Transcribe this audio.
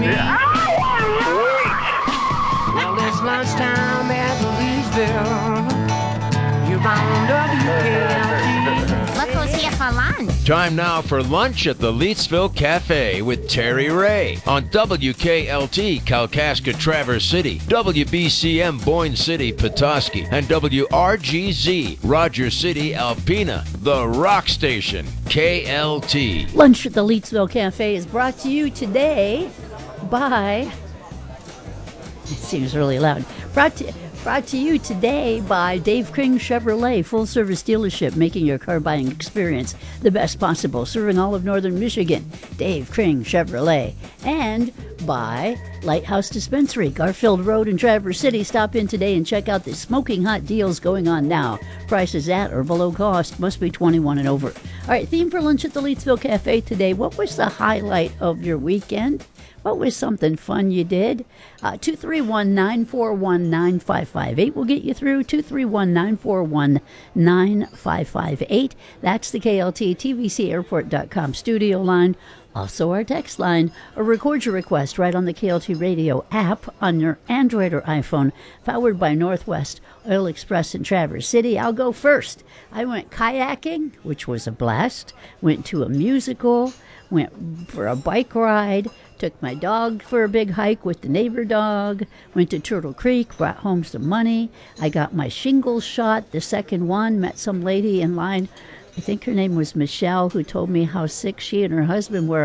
Well, it's lunchtime at Leesville. You're on WKLT. Look who's here for lunch. Time now for lunch at the Leetsville Cafe with Terry Ray on WKLT Kalkaska Traverse City, WBCM Boyne City Petoskey, and WRGZ Rogers City Alpena, the rock station, KLT. Lunch at the Leetsville Cafe is brought to you today by... It seems really loud. Brought to you today by Dave Kring Chevrolet, full-service dealership, making your car buying experience the best possible, serving all of northern Michigan. Dave Kring Chevrolet. And by Lighthouse Dispensary, Garfield Road in Traverse City. Stop in today and check out the smoking hot deals going on now. Prices at or below cost. Must be 21 and over. All right, theme for lunch at the Leetsville Cafe today. What was the highlight of your weekend? What was something fun you did? 231-941-9558 will get you through. 231-941-9558. That's the KLT TVCAirport.com studio line. Also our text line, or record your request right on the KLT Radio app on your Android or iPhone, powered by Northwest Oil Express in Traverse City. I'll go first. I went kayaking, which was a blast. Went to a musical. Went for a bike ride. Took my dog for a big hike with the neighbor dog. Went to Turtle Creek, brought home some money. I got my shingles shot, the second one. Met some lady in line. I think her name was Michelle, who told me how sick she and her husband were